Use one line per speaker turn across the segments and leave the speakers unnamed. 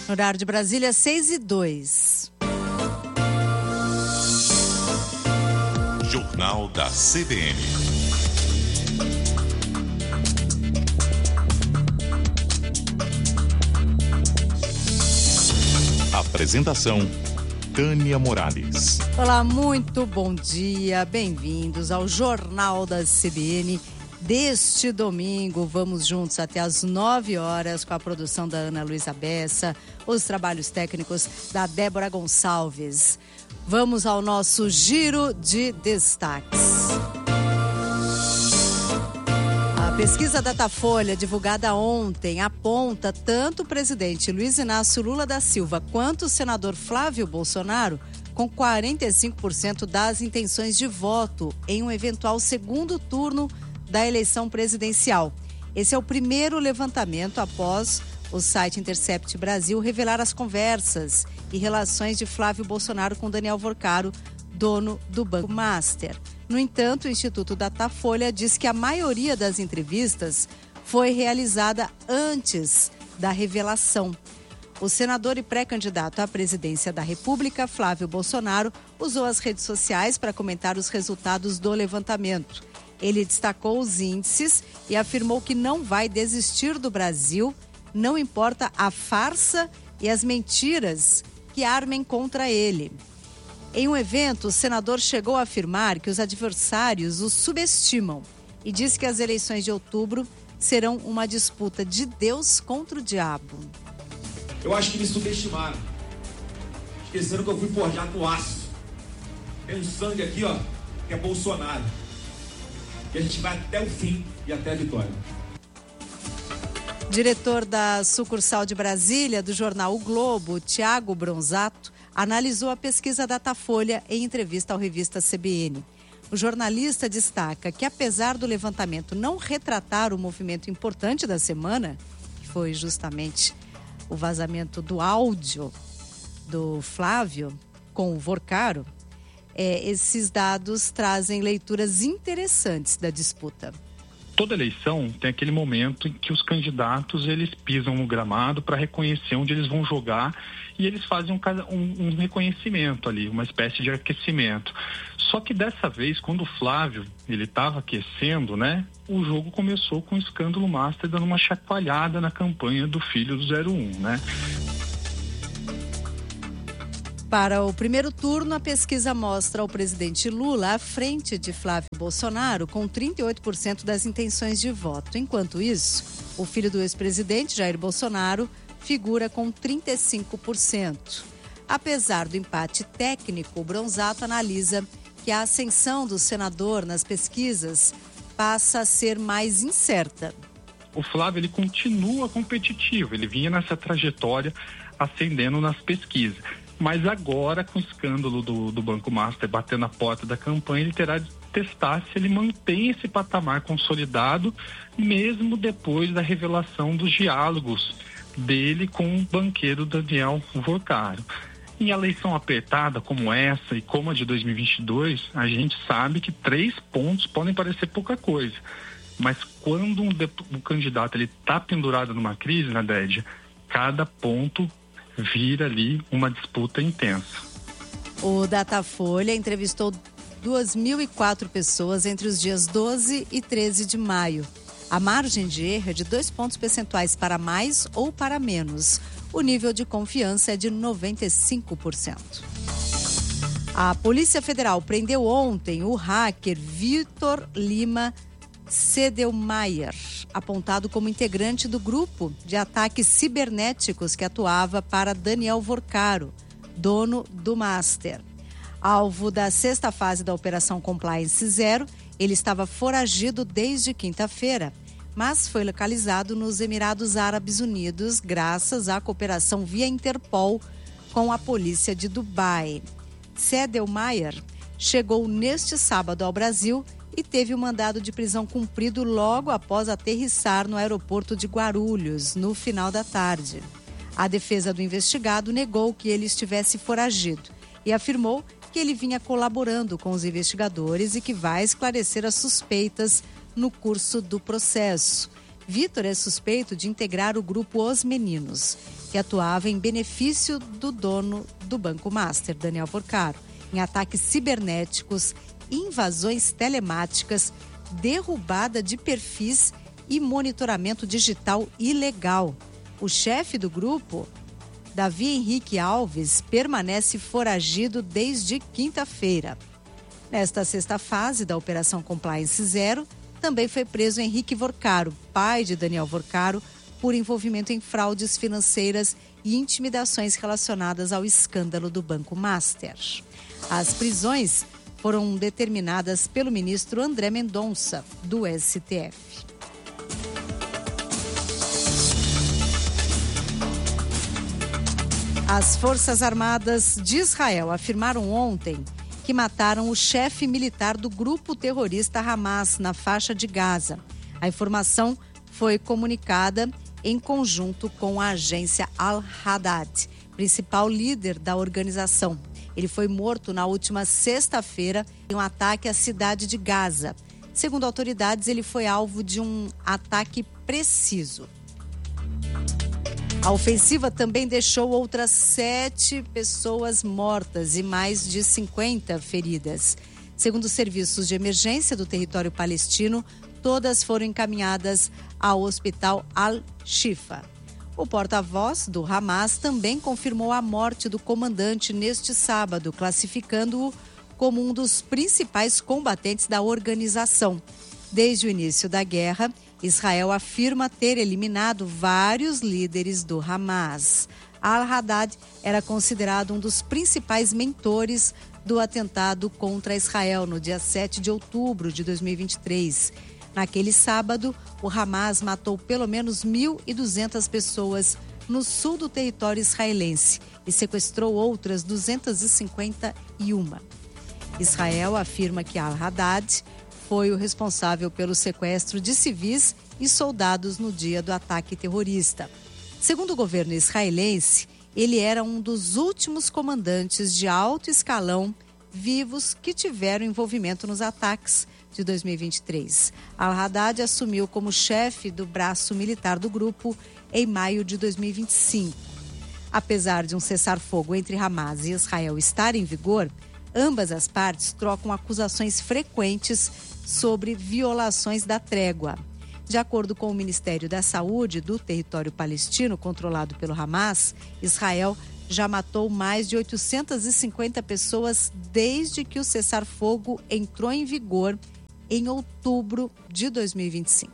No horário de Brasília, 6:02.
Jornal da CBN. Apresentação: Tânia Morales.
Olá, muito bom dia. Bem-vindos ao Jornal da CBN deste domingo. Vamos juntos até às 9 horas com a produção da Ana Luísa Bessa, os trabalhos técnicos da Débora Gonçalves. Vamos ao nosso giro de destaques. A pesquisa Datafolha, divulgada ontem, aponta tanto o presidente Luiz Inácio Lula da Silva quanto o senador Flávio Bolsonaro com 45% das intenções de voto em um eventual segundo turno da eleição presidencial. Esse é o primeiro levantamento após o site Intercept Brasil revelar as conversas e relações de Flávio Bolsonaro com Daniel Vorcaro, dono do Banco Master. No entanto, o Instituto Datafolha diz que a maioria das entrevistas foi realizada antes da revelação. O senador e pré-candidato à presidência da República, Flávio Bolsonaro, usou as redes sociais para comentar os resultados do levantamento. Ele destacou os índices e afirmou que não vai desistir do Brasil, não importa a farsa e as mentiras que armem contra ele. Em um evento, o senador chegou a afirmar que os adversários o subestimam e disse que as eleições de outubro serão uma disputa de Deus contra o diabo.
Eu acho que me subestimaram. Esqueceram que eu fui forjado no aço. Tem um sangue aqui, ó, que é Bolsonaro. E a gente vai até o fim e até a vitória.
Diretor da sucursal de Brasília do jornal O Globo, Tiago Bronzato, analisou a pesquisa Datafolha em entrevista ao revista CBN. O jornalista destaca que, apesar do levantamento não retratar o movimento importante da semana, que foi justamente o vazamento do áudio do Flávio com o Vorcaro, esses dados trazem leituras interessantes da disputa.
Toda eleição tem aquele momento em que os candidatos eles pisam no gramado para reconhecer onde eles vão jogar e eles fazem um reconhecimento ali, uma espécie de aquecimento. Só que dessa vez, quando o Flávio ele estava aquecendo, né, o jogo começou com o escândalo Master dando uma chacoalhada na campanha do filho do 01, né?
Para o primeiro turno, a pesquisa mostra o presidente Lula à frente de Flávio Bolsonaro com 38% das intenções de voto. Enquanto isso, o filho do ex-presidente, Jair Bolsonaro, figura com 35%. Apesar do empate técnico, o Bronzato analisa que a ascensão do senador nas pesquisas passa a ser mais incerta.
O Flávio ele continua competitivo, ele vinha nessa trajetória ascendendo nas pesquisas. Mas agora, com o escândalo do Banco Master batendo a porta da campanha, ele terá de testar se ele mantém esse patamar consolidado, mesmo depois da revelação dos diálogos dele com o banqueiro Daniel Vorcaro. Em eleição apertada como essa e como a de 2022, a gente sabe que 3 pontos podem parecer pouca coisa. Mas quando um candidato está pendurado numa crise, né, Dédia, cada ponto vira ali uma disputa intensa.
O Datafolha entrevistou 2.004 pessoas entre os dias 12 e 13 de maio. A margem de erro é de 2 pontos percentuais para mais ou para menos. O nível de confiança é de 95%. A Polícia Federal prendeu ontem o hacker Vitor Lima Sedelmaier, apontado como integrante do grupo de ataques cibernéticos que atuava para Daniel Vorcaro, dono do Master. Alvo da 6ª fase da Operação Compliance Zero, ele estava foragido desde quinta-feira, mas foi localizado nos Emirados Árabes Unidos graças à cooperação via Interpol com a polícia de Dubai. Sedelmaier chegou neste sábado ao Brasil e teve o mandado de prisão cumprido logo após aterrissar no aeroporto de Guarulhos, no final da tarde. A defesa do investigado negou que ele estivesse foragido e afirmou que ele vinha colaborando com os investigadores e que vai esclarecer as suspeitas no curso do processo. Vitor é suspeito de integrar o grupo Os Meninos, que atuava em benefício do dono do Banco Master, Daniel Porcaro, em ataques cibernéticos, invasões telemáticas, derrubada de perfis e monitoramento digital ilegal. O chefe do grupo, Davi Henrique Alves, permanece foragido desde quinta-feira. Nesta sexta fase da Operação Compliance Zero, também foi preso Henrique Vorcaro, pai de Daniel Vorcaro, por envolvimento em fraudes financeiras e intimidações relacionadas ao escândalo do Banco Master. As prisões foram determinadas pelo ministro André Mendonça, do STF. As Forças Armadas de Israel afirmaram ontem que mataram o chefe militar do grupo terrorista Hamas na faixa de Gaza. A informação foi comunicada em conjunto com a agência Al-Haddad, principal líder da organização. Ele foi morto na última sexta-feira em um ataque à cidade de Gaza. Segundo autoridades, ele foi alvo de um ataque preciso. A ofensiva também deixou outras 7 pessoas mortas e mais de 50 feridas. Segundo os serviços de emergência do território palestino, todas foram encaminhadas ao hospital Al-Shifa. O porta-voz do Hamas também confirmou a morte do comandante neste sábado, classificando-o como um dos principais combatentes da organização. Desde o início da guerra, Israel afirma ter eliminado vários líderes do Hamas. Al-Haddad era considerado um dos principais mentores do atentado contra Israel no dia 7 de outubro de 2023. Naquele sábado, o Hamas matou pelo menos 1.200 pessoas no sul do território israelense e sequestrou outras 251. Israel afirma que Al-Haddad foi o responsável pelo sequestro de civis e soldados no dia do ataque terrorista. Segundo o governo israelense, ele era um dos últimos comandantes de alto escalão vivos que tiveram envolvimento nos ataques de 2023. Al-Haddad assumiu como chefe do braço militar do grupo em maio de 2025. Apesar de um cessar-fogo entre Hamas e Israel estar em vigor, ambas as partes trocam acusações frequentes sobre violações da trégua. De acordo com o Ministério da Saúde do território palestino controlado pelo Hamas, Israel já matou mais de 850 pessoas desde que o cessar-fogo entrou em vigor em outubro de 2025.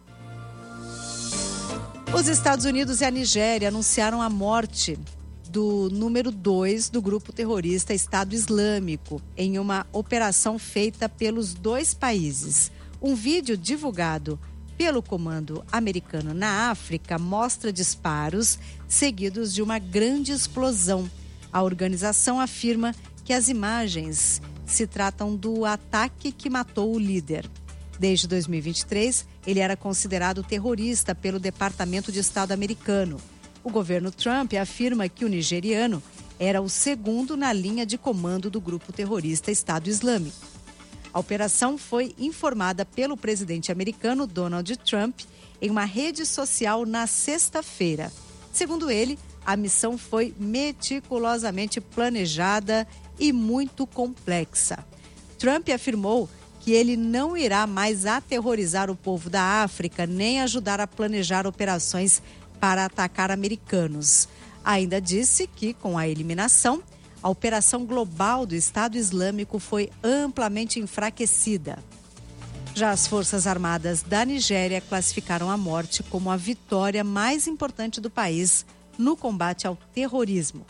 Os Estados Unidos e a Nigéria anunciaram a morte do número 2 do grupo terrorista Estado Islâmico em uma operação feita pelos dois países. Um vídeo divulgado pelo comando americano na África mostra disparos seguidos de uma grande explosão. A organização afirma que as imagens se tratam do ataque que matou o líder. Desde 2023, ele era considerado terrorista pelo Departamento de Estado americano. O governo Trump afirma que o nigeriano era o segundo na linha de comando do grupo terrorista Estado Islâmico. A operação foi informada pelo presidente americano Donald Trump em uma rede social na sexta-feira. Segundo ele, a missão foi meticulosamente planejada e muito complexa. Trump afirmou que ele não irá mais aterrorizar o povo da África nem ajudar a planejar operações para atacar americanos. Ainda disse que, com a eliminação, a operação global do Estado Islâmico foi amplamente enfraquecida. Já as Forças Armadas da Nigéria classificaram a morte como a vitória mais importante do país no combate ao terrorismo.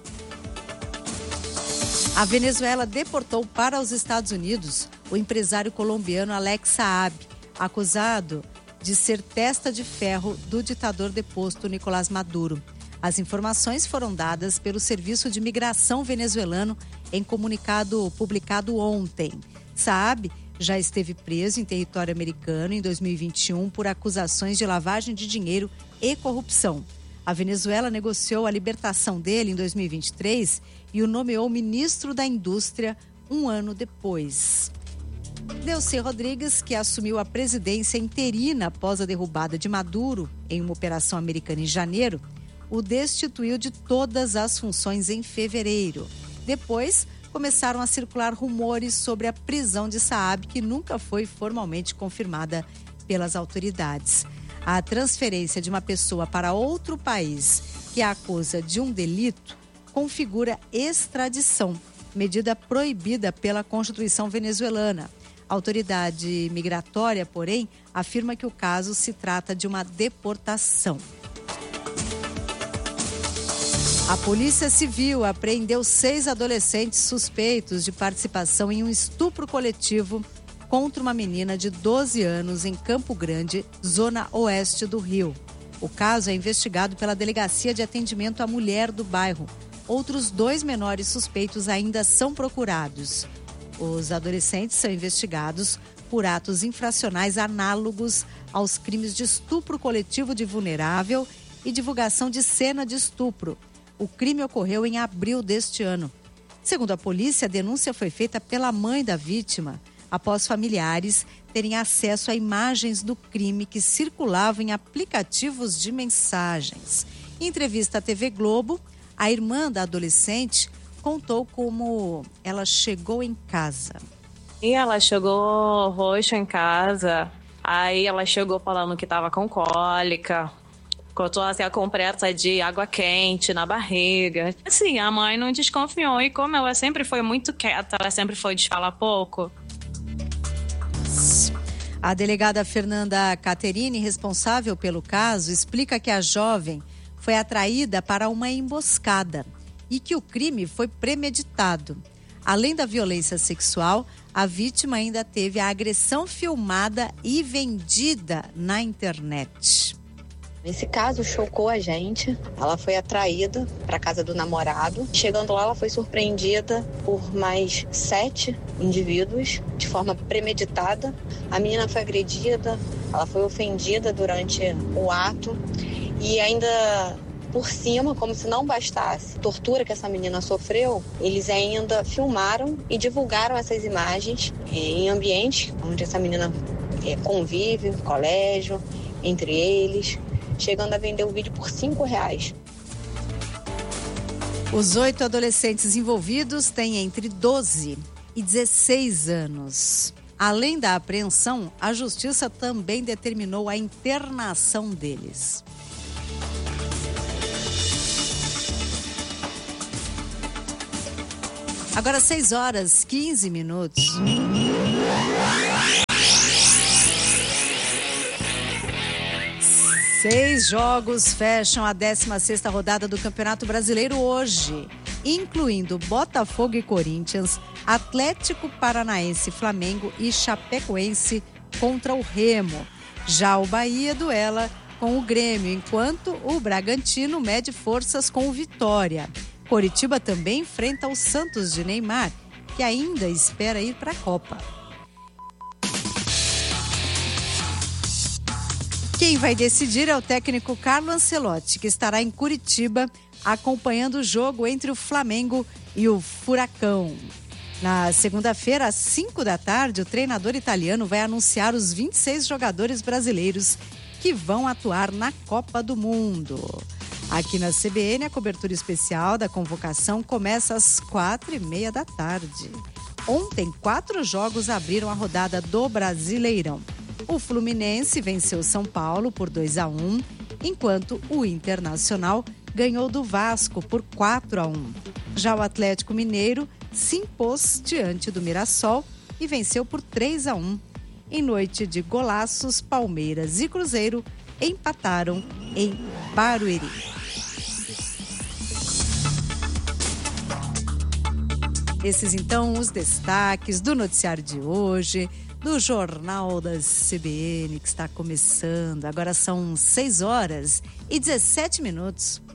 A Venezuela deportou para os Estados Unidos o empresário colombiano Alex Saab, acusado de ser testa de ferro do ditador deposto Nicolás Maduro. As informações foram dadas pelo Serviço de Migração venezuelano em comunicado publicado ontem. Saab já esteve preso em território americano em 2021 por acusações de lavagem de dinheiro e corrupção. A Venezuela negociou a libertação dele em 2023 e o nomeou ministro da Indústria um ano depois. Delcy Rodrigues, que assumiu a presidência interina após a derrubada de Maduro em uma operação americana em janeiro, o destituiu de todas as funções em fevereiro. Depois, começaram a circular rumores sobre a prisão de Saab, que nunca foi formalmente confirmada pelas autoridades. A transferência de uma pessoa para outro país que a acusa de um delito configura extradição, medida proibida pela Constituição venezuelana. A autoridade migratória, porém, afirma que o caso se trata de uma deportação. A Polícia Civil apreendeu 6 adolescentes suspeitos de participação em um estupro coletivo contra uma menina de 12 anos em Campo Grande, zona oeste do Rio. O caso é investigado pela Delegacia de Atendimento à Mulher do bairro. Outros 2 menores suspeitos ainda são procurados. Os adolescentes são investigados por atos infracionais análogos aos crimes de estupro coletivo de vulnerável e divulgação de cena de estupro. O crime ocorreu em abril deste ano. Segundo a polícia, a denúncia foi feita pela mãe da vítima, após familiares terem acesso a imagens do crime que circulavam em aplicativos de mensagens. Em entrevista à TV Globo, a irmã da adolescente contou como ela chegou em casa.
E ela chegou roxa em casa, aí ela chegou falando que estava com cólica, contou assim, a compressa de água quente na barriga. Assim, a mãe não desconfiou e como ela sempre foi muito quieta, ela sempre foi de falar pouco.
A delegada Fernanda Caterini, responsável pelo caso, explica que a jovem foi atraída para uma emboscada e que o crime foi premeditado. Além da violência sexual, a vítima ainda teve a agressão filmada e vendida na internet.
Esse caso chocou a gente. Ela foi atraída para a casa do namorado. Chegando lá, ela foi surpreendida por mais 7 indivíduos de forma premeditada. A menina foi agredida, ela foi ofendida durante o ato e ainda por cima, como se não bastasse a tortura que essa menina sofreu, eles ainda filmaram e divulgaram essas imagens em ambientes onde essa menina convive, colégio, entre eles, chegando a vender o vídeo por R$5.
Os 8 adolescentes envolvidos têm entre 12 e 16 anos. Além da apreensão, a justiça também determinou a internação deles. Agora 6h15. 6 jogos fecham a 16ª rodada do Campeonato Brasileiro hoje, incluindo Botafogo e Corinthians, Atlético Paranaense, Flamengo e Chapecoense contra o Remo. Já o Bahia duela com o Grêmio, enquanto o Bragantino mede forças com o Vitória. Coritiba também enfrenta o Santos de Neymar, que ainda espera ir para a Copa. Quem vai decidir é o técnico Carlo Ancelotti, que estará em Curitiba acompanhando o jogo entre o Flamengo e o Furacão. Na segunda-feira, às 5h, o treinador italiano vai anunciar os 26 jogadores brasileiros que vão atuar na Copa do Mundo. Aqui na CBN, a cobertura especial da convocação começa às 4h30. Ontem, 4 jogos abriram a rodada do Brasileirão. O Fluminense venceu São Paulo por 2-1, enquanto o Internacional ganhou do Vasco por 4-1. Já o Atlético Mineiro se impôs diante do Mirassol e venceu por 3-1. Em noite de golaços, Palmeiras e Cruzeiro empataram em Barueri. Esses então os destaques do noticiário de hoje, do Jornal da CBN, que está começando. Agora são 6h17.